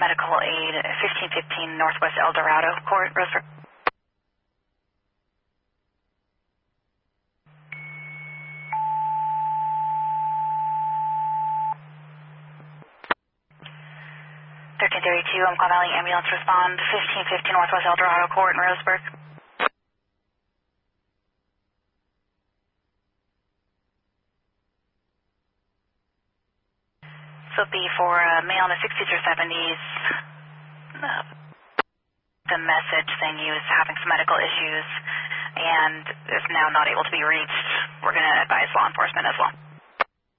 medical aid, 1515 Northwest El Dorado Court, Roseburg. I'm calling ambulance respond 1515 Northwest El Dorado Court in Roseburg. This will be for a male in the 60s or 70s. The message saying he was having some medical issues and is now not able to be reached. We're going to advise law enforcement as well.